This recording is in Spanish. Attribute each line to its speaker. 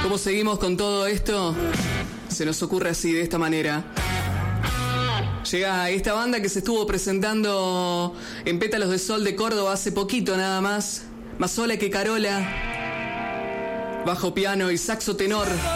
Speaker 1: ¿Cómo seguimos con todo esto? Se nos ocurre así, de esta manera. Llega esta banda que se estuvo presentando en Pétalos de Sol de Córdoba hace poquito nada más. Más sola que Carola. Bajo, piano y saxo tenor.